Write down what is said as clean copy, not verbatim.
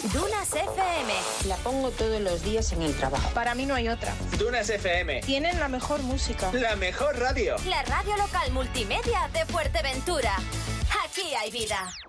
Dunas FM. La pongo todos los días en el trabajo. Para mí no hay otra. Dunas FM. Tienen la mejor música. La mejor radio. La radio local multimedia de Fuerteventura. Aquí hay vida.